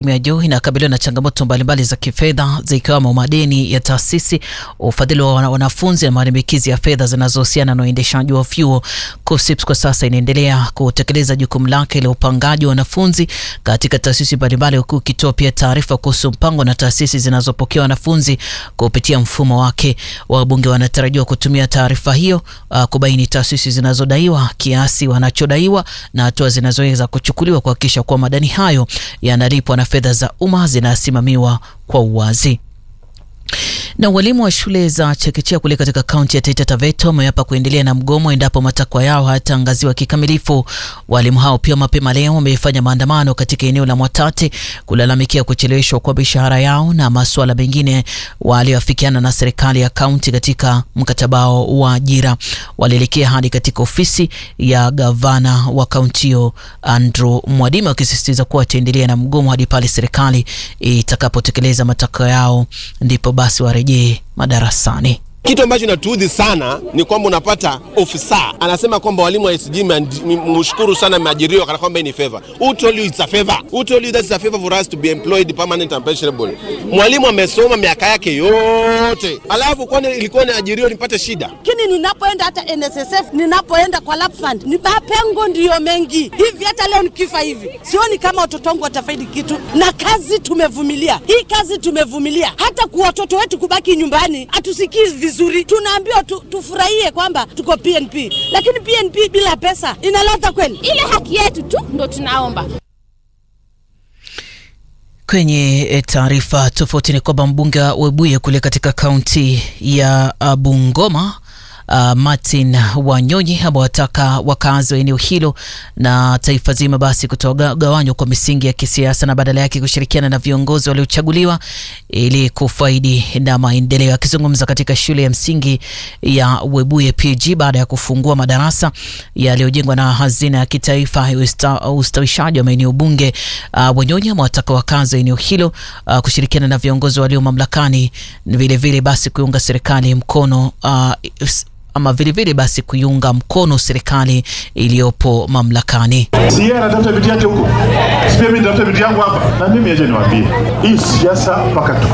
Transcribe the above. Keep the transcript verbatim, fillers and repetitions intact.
ya juu inakabiliwa na changamoto mbalimbali za kifedha zikiwemo madeni ya taasisi, ufadhili wa wanafunzi na malimbikizi ya fedha zinazohusiana na uendeshaji wa vyuo. KUPSIPS kwa sasa inaendelea kutekeleza jukumu lake la upangaji wa wanafunzi katika taasisi mbalimbali, huku ikitoa pia taarifa kuhusu mpango na taasisi zinazopokea wanafunzi kupitia mfumo wake. Wabunge wanatarajiwa kutumia taarifa hiyo uh, kubaini taasisi zinazodaiwa, kiasi wanachodaiwa na hatua zinazoweza kuchukuliwa kuhakikisha kuwa madeni hayo yanalipwa na fedha za umma zinasimamiwa kwa uwazi. Na walimu wa shule za chekechea kule katika kaunti ya Taita Taveta wameapa kuendelea na mgomo endapo matakwa yao hayataangaziwa kikamilifu. Walimu hao pia mapema leo wamefanya maandamano katika eneo la Mwatate kulalamikia kucheleweshwa kwa mishahara yao na masuala mengine walioafikiana na serikali ya kaunti katika mkataba wa ajira. Walielekea hadi katika ofisi ya gavana wa kaunti hiyo Andrew Mwadime, wakisisitiza kuwa wataendelea na mgomo hadi pale serikali itakapotekeleza matakwa yao, ndipo basi warejee madarasani. Kitu ambacho natuudhi sana ni kwamba unapata ofisa anasema kwamba walimu wa S G mshukuru sana mmeajiriwa kana kwamba ni favor. Who told you it's a favor? Who told you that's a favor for us to be employed permanent and pensionable? Mwalimu amesoma miaka yake yote, alafu kwani ilikuwa ni ajiriwa nipate shida? Kini ninapoenda hata N S S F, ninapoenda kwa lab fund, ni mapengo ndio mengi. Hivi hata leo nikifa hivi, sioni kama watoto wangu watafaidi kitu. Na kazi tumevumilia. Hii kazi tumevumilia. Hata kwa watoto wetu kubaki nyumbani, atusikii vizuri. Tunaambiwa tu, tufurahie kwamba tuko P N P. Lakini P N P bila pesa inaleta kweli? Ile haki yetu tu ndo tunaomba. Kwenye taarifa tofauti ni kwamba mbunge wa Webuye kule katika kaunti ya Bungoma Uh, Martin Wanyonyi amewataka wakazi wa eneo hilo na taifa zima basi kutogawanywa kwa misingi ya kisiasa na badala yake kushirikiana na viongozi waliochaguliwa ili kufaidi na maendeleo. Akizungumza katika shule ya msingi ya Webuye P G baada ya kufungua madarasa yaliyojengwa na hazina ya kitaifa ya ustawishaji wa maeneo bunge, uh, Wanyonyi amewataka wakazi wa eneo hilo uh, kushirikiana na viongozi walio mamlakani, vile vile basi kuunga serikali mkono uh, ama vile vile basi kuiunga mkono serikali iliyopo mamlakani. Siye anatafuta vitu yake huko. Sipe mimi natafuta vitu yangu hapa. Na mimi aje niwaambie. Hii siasa mpaka